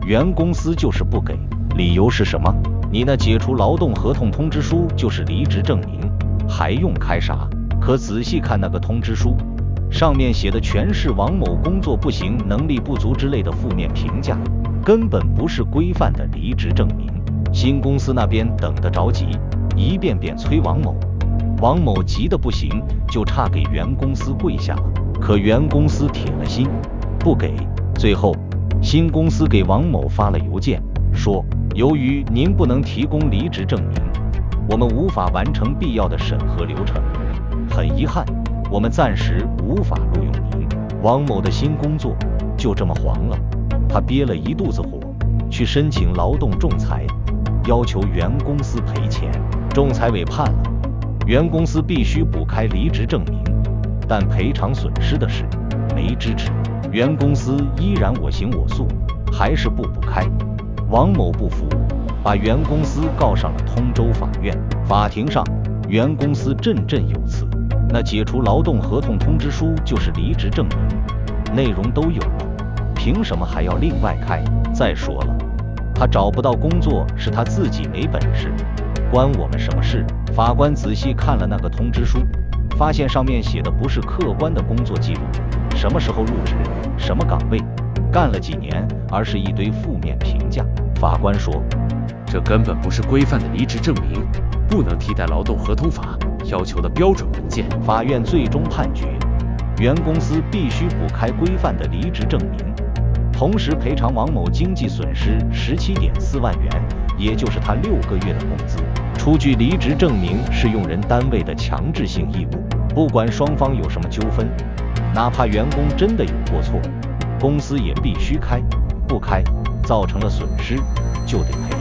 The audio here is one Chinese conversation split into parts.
原公司就是不给，理由是什么？你那解除劳动合同通知书就是离职证明，还用开啥？可仔细看那个通知书，上面写的全是王某工作不行、能力不足之类的负面评价，根本不是规范的离职证明。新公司那边等得着急，一遍遍催王某，王某急得不行，就差给原公司跪下了。可原公司铁了心不给，最后新公司给王某发了邮件，说由于您不能提供离职证明，我们无法完成必要的审核流程，很遗憾，我们暂时无法录用您。王某的新工作就这么黄了，他憋了一肚子火，去申请劳动仲裁，要求原公司赔钱。仲裁委判了，原公司必须补开离职证明，但赔偿损失的事没支持。原公司依然我行我素，还是不补开。王某不服，把原公司告上了通州法院。法庭上，原公司振振有词，那解除劳动合同通知书就是离职证明，内容都有了，凭什么还要另外开？再说了，他找不到工作是他自己没本事，关我们什么事？法官仔细看了那个通知书，发现上面写的不是客观的工作记录，什么时候入职，什么岗位，干了几年，而是一堆负面评价。法官说， 这根本不是规范的离职证明，不能替代劳动合同法要求的标准文件。 法院最终判决，原公司必须补开规范的离职证明，同时赔偿王某经济损失17.4万元，也就是他6个月的工资。出具离职证明是用人单位的强制性义务，不管双方有什么纠纷，哪怕员工真的有过错，公司也必须开，不开造成了损失就得赔。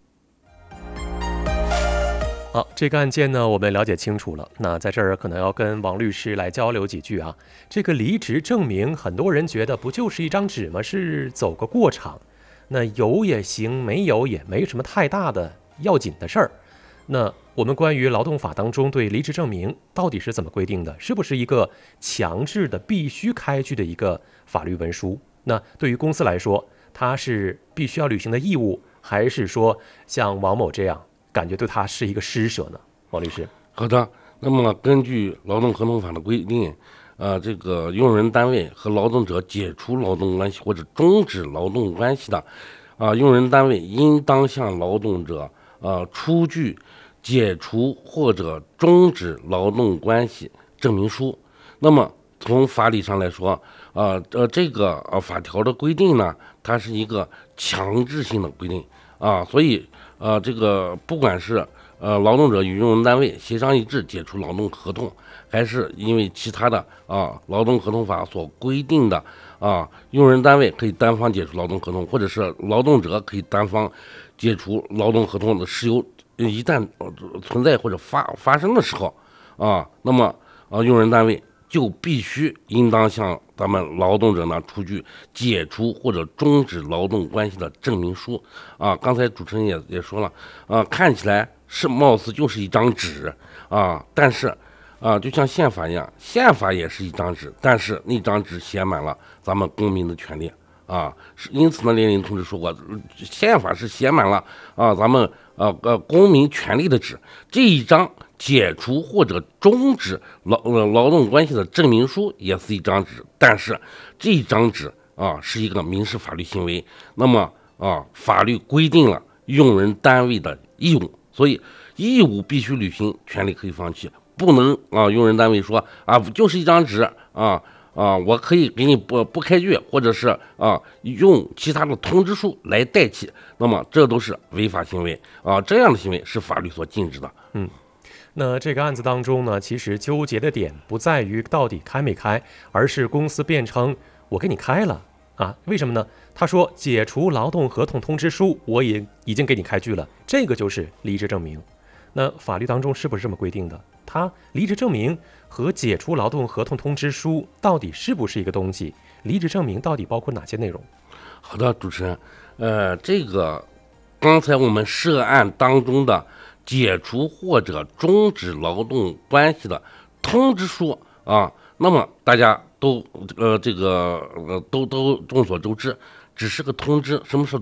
好，这个案件呢，我们了解清楚了。那在这儿可能要跟王律师来交流几句啊。这个离职证明，很多人觉得不就是一张纸吗？是走个过场，那有也行，没有也没什么太大的要紧的事儿。那我们关于劳动法当中对离职证明到底是怎么规定的？是不是一个强制的必须开具的一个法律文书？那对于公司来说，它是必须要履行的义务，还是说像王某这样感觉对他是一个施舍呢？王律师。 好的，那么根据劳动合同法的规定，这个用人单位和劳动者解除劳动关系或者终止劳动关系的，用人单位应当向劳动者出具解除或者终止劳动关系证明书。那么从法理上来说，这个法条的规定呢，它是一个强制性的规定所以这个不管是劳动者与用人单位协商一致解除劳动合同，还是因为其他的劳动合同法所规定的用人单位可以单方解除劳动合同，或者是劳动者可以单方解除劳动合同的事由一旦存在或者发生的时候那么用人单位就必须应当向咱们劳动者呢出具解除或者终止劳动关系的证明书刚才主持人也说了看起来是貌似就是一张纸但是就像宪法一样，宪法也是一张纸，但是那张纸写满了咱们公民的权利因此呢，列宁同志说过，宪法是写满了咱们公民权利的纸。这一张解除或者终止劳动关系的证明书也是一张纸，但是这张纸是一个民事法律行为。那么法律规定了用人单位的义务，所以义务必须履行，权利可以放弃，不能用人单位说就是一张纸我可以给你不开具，或者是用其他的通知书来代替，那么这都是违法行为这样的行为是法律所禁止的。 那这个案子当中呢，其实纠结的点不在于到底开没开，而是公司辩称我给你开了为什么呢？他说解除劳动合同通知书我也已经给你开具了，这个就是离职证明。那法律当中是不是这么规定的？他离职证明和解除劳动合同通知书到底是不是一个东西？离职证明到底包括哪些内容？ 好的，主持人，这个刚才我们涉案当中的解除或者终止劳动关系的通知书那么大家都都众所周知，只是个通知。什么是